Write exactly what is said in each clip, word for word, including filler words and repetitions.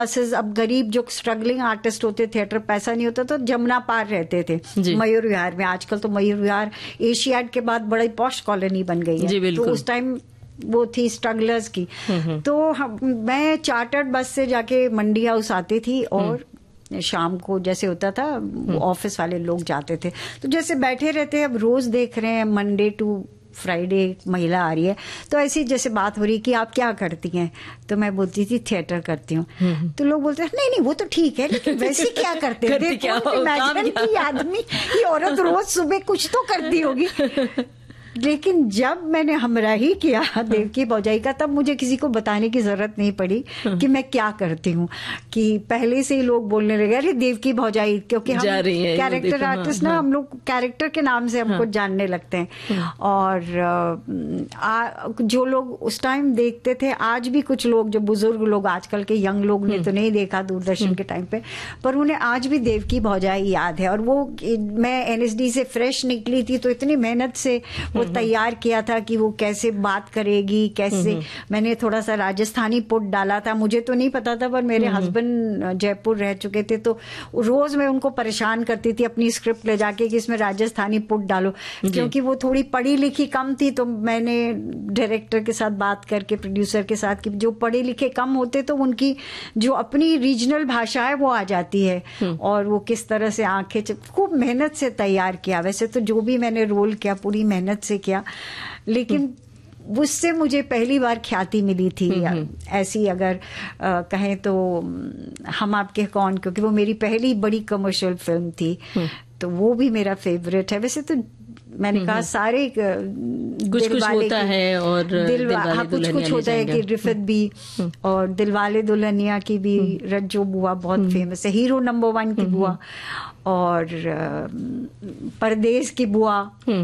Buses, अब गरीब जो स्ट्रगलिंग आर्टिस्ट होते, थिएटर पैसा नहीं होता तो जमुना पार रहते थे मयूर विहार में। आजकल तो मयूर विहार एशियाड के बाद बड़ी पॉश कॉलोनी बन गई है, तो उस टाइम वो थी स्ट्रगलर्स की। तो हम, मैं चार्टर्ड बस से जाके मंडी हाउस आती थी और शाम को जैसे होता था ऑफिस वाले लोग जाते थे, तो जैसे बैठे रहते, अब रोज देख रहे हैं मंडे टू फ्राइडे महिला आ रही है, तो ऐसी जैसे बात हो रही कि आप क्या करती हैं, तो मैं बोलती थी थिएटर करती हूँ। तो लोग बोलते हैं नहीं नहीं वो तो ठीक है, लेकिन वैसे क्या करते हैं, इमेजिन की आदमी ये औरत रोज सुबह कुछ तो करती होगी। लेकिन जब मैंने हमराही किया देवकी भौजाई का, तब मुझे किसी को बताने की जरूरत नहीं पड़ी कि मैं क्या करती हूँ, कि पहले से ही लोग बोलने लगे अरे देवकी भौजाई, क्योंकि हम कैरेक्टर आर्टिस्ट ना, हम लोग कैरेक्टर के नाम से हमको जानने लगते हैं। और आ, जो लोग उस टाइम देखते थे, आज भी कुछ लोग जो बुजुर्ग लोग, आजकल के यंग लोग ने तो नहीं देखा दूरदर्शन के टाइम पे, पर उन्हें आज भी देवकी भौजाई याद है। और वो मैं एनएसडी से फ्रेश निकली थी, तो इतनी मेहनत से वो तैयार किया था कि वो कैसे बात करेगी, कैसे। मैंने थोड़ा सा राजस्थानी पुट डाला था, मुझे तो नहीं पता था, पर मेरे हस्बैंड जयपुर रह चुके थे, तो रोज मैं उनको परेशान करती थी अपनी स्क्रिप्ट ले जाके कि इसमें राजस्थानी पुट डालो, क्योंकि वो थोड़ी पढ़ी लिखी कम थी। तो मैंने डायरेक्टर के साथ बात करके, प्रोड्यूसर के साथ, कि जो पढ़े लिखे कम होते तो उनकी जो अपनी रीजनल भाषा है वो आ जाती है, और वो किस तरह से आंखें, खूब मेहनत से तैयार किया। वैसे तो जो भी मैंने रोल किया पूरी मेहनत से किया, लेकिन उससे मुझे पहली बार ख्याति मिली थी। ऐसी अगर आ, कहें तो हम आपके कौन, क्योंकि वो मेरी पहली बड़ी कमर्शियल फिल्म थी, तो वो भी मेरा फेवरेट है। वैसे तो मैंने कहा सारे कुछ कुछ होता है, और दिल हाँ कुछ कुछ होता है कि रिफत भी, और दिलवाले दुल्हनिया की भी रज्जो बुआ बहुत फेमस है, हीरो नंबर वन की बुआ, और परदेश की बुआ,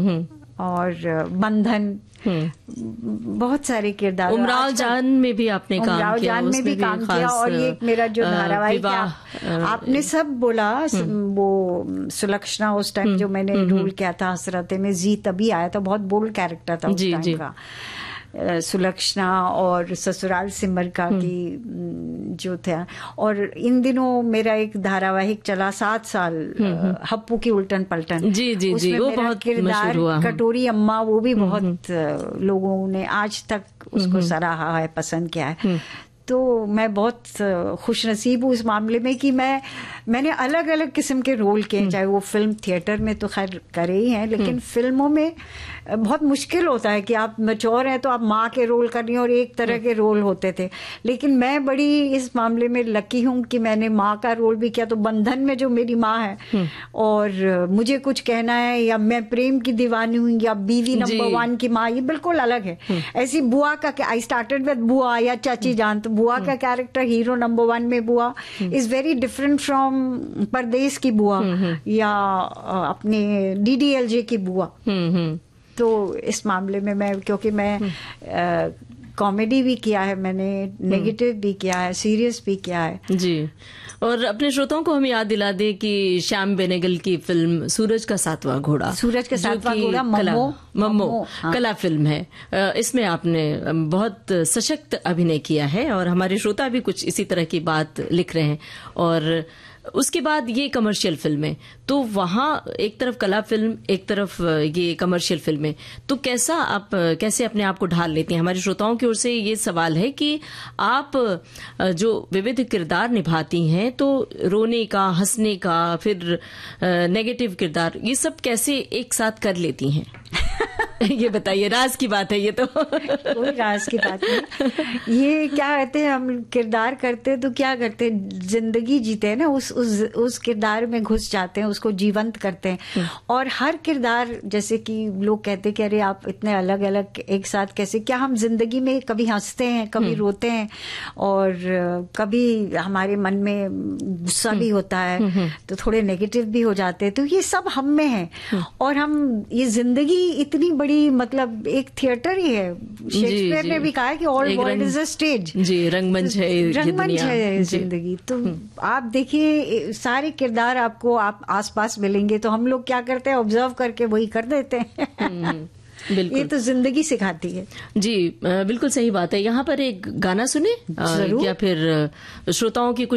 और बंधन, बहुत सारे किरदार। उमराव जान में भी आपने काम किया, जान में भी काम किया, और ये मेरा जो धारावाहिक है, आपने सब बोला, वो सुलक्षणा उस टाइम जो मैंने रोल किया था हसरते में, जी तभी आया था, बहुत बोल्ड कैरेक्टर था उस टाइम का। सुलक्षणा और ससुराल सिमर का की जो था। और इन दिनों मेरा एक धारावाहिक चला सात साल, हप्पू की उल्टन पलटन, जी जी जी, वो बहुत किरदार कटोरी अम्मा, वो भी बहुत लोगों ने आज तक उसको सराहा है, पसंद किया है। तो मैं बहुत खुश नसीब हूँ इस मामले में कि मैं मैंने अलग अलग किस्म के रोल किए, चाहे वो फिल्म थिएटर में तो खैर करे ही हैं, लेकिन फिल्मों में बहुत मुश्किल होता है कि आप मैच्योर हैं तो आप माँ के रोल कर रही हैं, और एक तरह के रोल होते थे। लेकिन मैं बड़ी इस मामले में लकी हूँ कि मैंने माँ का रोल भी किया, तो बंधन में जो मेरी माँ है, और मुझे कुछ कहना है, या मैं प्रेम की दीवानी हूँ, या बीवी नंबर वन की माँ, ये बिल्कुल अलग है। ऐसी बुआ का, आई स्टार्टेड विद बुआ या चाची जान, तो बुआ का कैरेक्टर हीरो नंबर वन में बुआ इज वेरी डिफरेंट फ्रॉम परदेश की बुआ या अपने डीडीएलजे की बुआ। तो इस मामले में मैं, क्योंकि मैं कॉमेडी भी किया है मैंने, नेगेटिव भी किया है, सीरियस भी किया है जी। और अपने श्रोताओं को हम याद दिला दें कि श्याम बेनेगल की फिल्म सूरज का सातवां घोड़ा, सूरज का सातवां घोड़ा मम्मो मम्मो हाँ। कला फिल्म है। इसमें आपने बहुत सशक्त अभिनय किया है, और हमारे श्रोता भी कुछ इसी तरह की बात लिख रहे हैं। और उसके बाद ये कमर्शियल फिल्में, तो वहाँ एक तरफ कला फिल्म, एक तरफ ये कमर्शियल फिल्में, तो कैसा आप कैसे अपने आप को ढाल लेती हैं? हमारे श्रोताओं की ओर से ये सवाल है कि आप जो विविध किरदार निभाती हैं, तो रोने का, हंसने का, फिर नेगेटिव किरदार, ये सब कैसे एक साथ कर लेती हैं? ये बताइए, राज की बात है ये तो। कोई राज की बात नहीं। ये क्या कहते हैं, हम किरदार करते तो क्या करते, जिंदगी जीते हैं ना, उस उस उस किरदार में घुस जाते हैं, उसको जीवंत करते हैं। और हर किरदार, जैसे कि लोग कहते कि अरे आप इतने अलग अलग एक साथ कैसे, क्या हम जिंदगी में कभी हंसते हैं, कभी रोते हैं, और कभी हमारे मन में गुस्सा भी होता है, तो थोड़े नेगेटिव भी हो जाते हैं, तो ये सब हम में है। और हम ये जिंदगी इतनी बड़ी, मतलब एक थिएटर ही है। शेक्सपियर ने भी कहा है कि all world is a stage, जी, रंगमंच है, रंगमंच है जिंदगी। तो आप देखिए सारे किरदार आपको आप आसपास मिलेंगे, तो हम लोग क्या करते हैं, ऑब्जर्व करके वही कर देते हैं। ये तो जिंदगी सिखाती है। जी बिल्कुल सही बात है। यहाँ पर एक गाना सुने या फिर श्रोताओं की कुछ